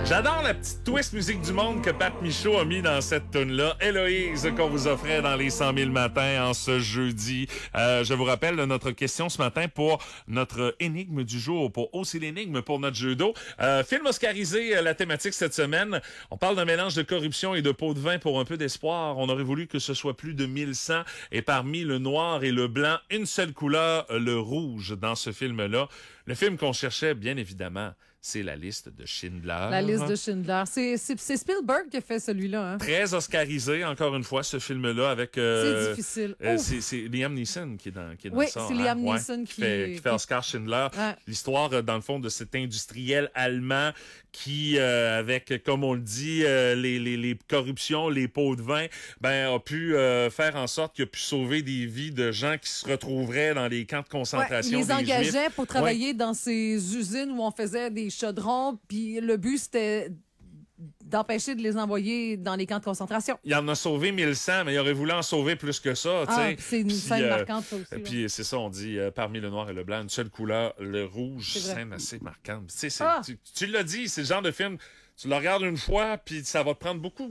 J'adore la petite twist musique du monde que Pat Michaud a mis dans cette tune-là. Héloïse, qu'on vous offrait dans les 100 000 matins en ce jeudi. Je vous rappelle notre question ce matin pour notre énigme du jour, pour aussi l'énigme pour notre jeu d'eau. Film oscarisé, la thématique cette semaine. On parle d'un mélange de corruption et de pot de vin pour un peu d'espoir. On aurait voulu que ce soit plus de 1100 et parmi le noir et le blanc, une seule couleur, le rouge dans ce film-là. Le film qu'on cherchait, bien évidemment, c'est La liste de Schindler. La liste de Schindler. C'est Spielberg qui a fait celui-là. Hein? Très oscarisé, encore une fois, ce film-là, avec... c'est difficile. C'est Liam Neeson qui est dans oui, ça. c'est Liam Neeson qui fait Oscar Schindler. Ouais. L'histoire, dans le fond, de cet industriel allemand qui, avec, comme on le dit, les corruptions, les pots de vin, a pu faire en sorte qu'il a pu sauver des vies de gens qui se retrouveraient dans les camps de concentration. Il les engageait Juifs. pour travailler dans ces usines où on faisait des chaudrons, puis le but, c'était d'empêcher de les envoyer dans les camps de concentration. Il en a sauvé 1100, mais il aurait voulu en sauver plus que ça. C'est une scène marquante, ça aussi. Puis c'est ça, on dit, parmi le noir et le blanc, une seule couleur, le rouge, scène assez marquante. Tu l'as dit, c'est le genre de film, tu le regardes une fois, puis ça va te prendre beaucoup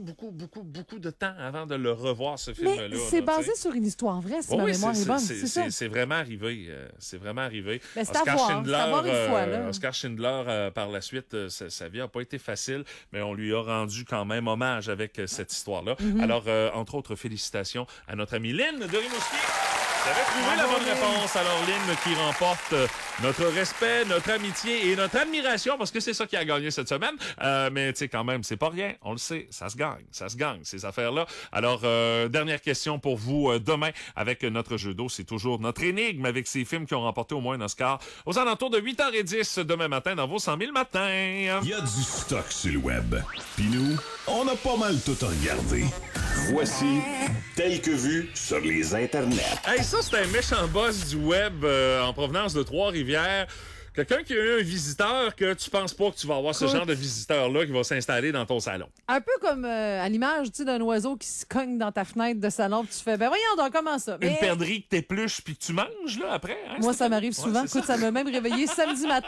de temps avant de le revoir, ce film-là. Mais c'est basé sur une histoire vraie, si ma mémoire est bonne. C'est vraiment arrivé. C'est vraiment arrivé. Mais c'est à voir une fois, là. Oscar Schindler, par la suite, sa vie n'a pas été facile, mais on lui a rendu quand même hommage avec cette histoire-là. Alors, entre autres, félicitations à notre amie Lynn de Rimouski. Vous avez trouvé la bonne réponse. Alors, Lynn qui remporte notre respect, notre amitié et notre admiration, parce que c'est ça qui a gagné cette semaine. Mais tu sais, quand même, c'est pas rien. On le sait, ça se gagne, ces affaires-là. Alors, dernière question pour vous demain avec notre jeu d'eau. C'est toujours notre énigme avec ces films qui ont remporté au moins un Oscar aux alentours de 8h10 demain matin dans vos 100 000 matins. Il y a du stock sur le web. Puis nous, on a pas mal tout regardé. Voici Tel que vu sur les internets. Hey, ça, c'est un méchant boss du web en provenance de Trois-Rivières. Quelqu'un qui a eu un visiteur que tu penses pas que tu vas avoir ce genre de visiteur-là qui va s'installer dans ton salon. Un peu comme à l'image, tu sais, d'un oiseau qui se cogne dans ta fenêtre de salon, puis tu fais, voyons donc, comment ça? Une perdrix que t'épluches puis que tu manges, là, après. Hein, moi, ça m'arrive souvent. Écoute, ça m'a même réveillé samedi matin.